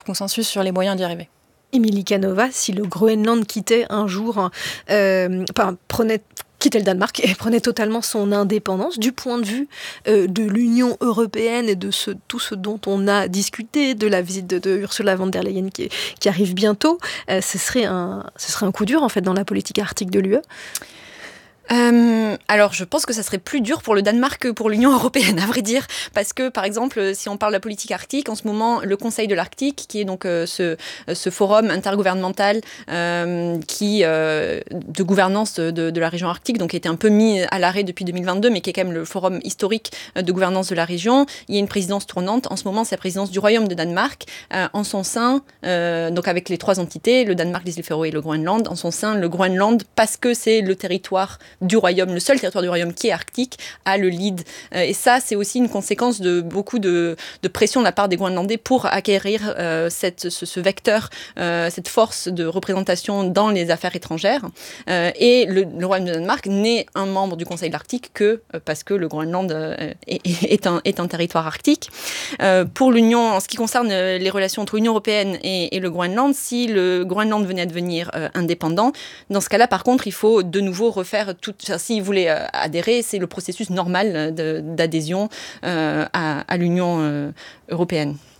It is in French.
consensus sur les moyens d'y arriver. Émilie Canova, si le Groenland quittait un jour, quittait le Danemark et prenait totalement son indépendance, du point de vue de l'Union européenne et de tout ce dont on a discuté, de la visite de Ursula von der Leyen qui arrive bientôt, ce serait un coup dur en fait dans la politique arctique de l'UE. Alors, je pense que ça serait plus dur pour le Danemark que pour l'Union européenne, à vrai dire, parce que, par exemple, si on parle de la politique arctique, en ce moment, le Conseil de l'Arctique, qui est donc ce forum intergouvernemental de gouvernance de la région arctique, donc qui a été un peu mis à l'arrêt depuis 2022, mais qui est quand même le forum historique de gouvernance de la région. Il y a une présidence tournante. En ce moment, c'est la présidence du Royaume de Danemark. En son sein, donc avec les 3 entités, le Danemark, les îles Féroé et le Groenland, en son sein, le Groenland, parce que c'est le territoire du royaume, le seul territoire du royaume qui est arctique, a le lead. Et ça, c'est aussi une conséquence de beaucoup de pression de la part des Groenlandais pour acquérir ce vecteur, cette force de représentation dans les affaires étrangères. Et le royaume de Danemark n'est un membre du Conseil de l'Arctique que parce que le Groenland est un territoire arctique. Pour l'Union, en ce qui concerne les relations entre l'Union européenne et le Groenland, si le Groenland venait à devenir indépendant, dans ce cas-là, par contre, il faut de nouveau refaire s'ils voulaient adhérer, c'est le processus normal d'adhésion à l'Union européenne.